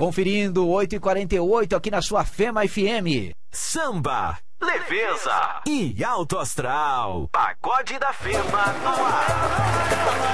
Conferindo 8h48 aqui na sua Fema FM. Samba, leveza e alto astral. Pagode da Fema no ar.